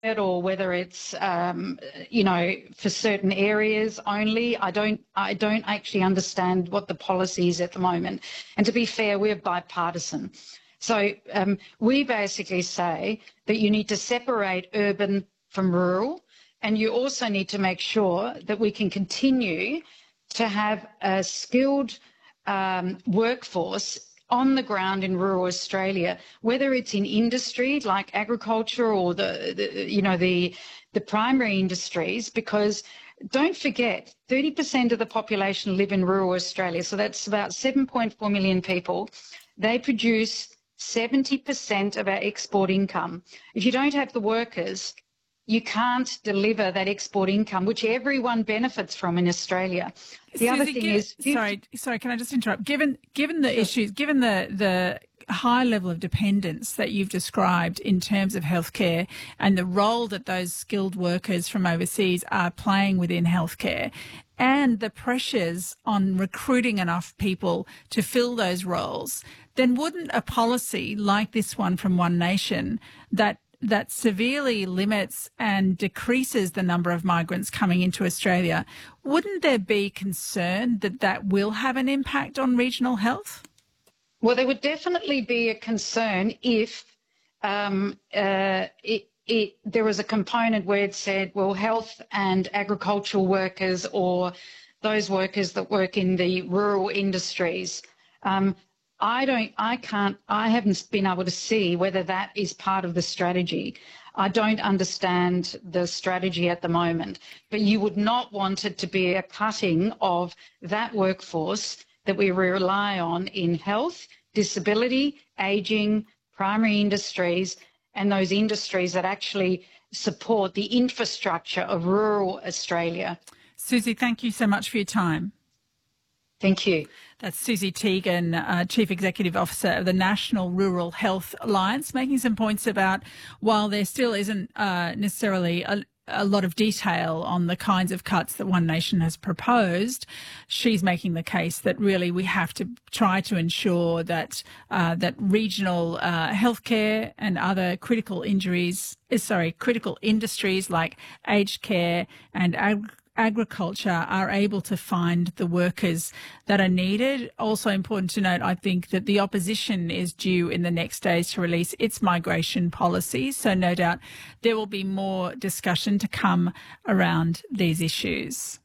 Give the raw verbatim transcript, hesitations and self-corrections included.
or whether it's, um, you know, for certain areas only. I don't, I don't actually understand what the policy is at the moment. And to be fair, we're bipartisan. So um, we basically say that you need to separate urban from rural, and you also need to make sure that we can continue to have a skilled um, workforce on the ground in rural Australia, whether it's in industry like agriculture or the, the you know, the, the primary industries, because don't forget, thirty percent of the population live in rural Australia. So that's about seven point four million people. They produce seventy percent of our export income. If you don't have the workers, you can't deliver that export income, which everyone benefits from in Australia. The Susie, other thing given, is... Sorry, sorry, can I just interrupt? Given given the Sure. issues, given the, the high level of dependence that you've described in terms of healthcare and the role that those skilled workers from overseas are playing within healthcare, and the pressures on recruiting enough people to fill those roles, then wouldn't a policy like this one from One Nation that that severely limits and decreases the number of migrants coming into Australia, wouldn't there be concern that that will have an impact on regional health? Well, there would definitely be a concern if um, uh, it, it, there was a component where it said, well, health and agricultural workers or those workers that work in the rural industries. Um, I don't, I can't, I haven't been able to see whether that is part of the strategy. I don't understand the strategy at the moment, but you would not want it to be a cutting of that workforce that we rely on in health, disability, ageing, primary industries, and those industries that actually support the infrastructure of rural Australia. Susie, thank you so much for your time. Thank you. That's Susie Teagan, uh, Chief Executive Officer of the National Rural Health Alliance, making some points about while there still isn't uh, necessarily a, a lot of detail on the kinds of cuts that One Nation has proposed, she's making the case that really we have to try to ensure that uh, that regional uh, healthcare and other critical injuries, uh, sorry, critical industries like aged care and agriculture agriculture are able to find the workers that are needed. Also important to note, I think, that the opposition is due in the next days to release its migration policy. So no doubt there will be more discussion to come around these issues.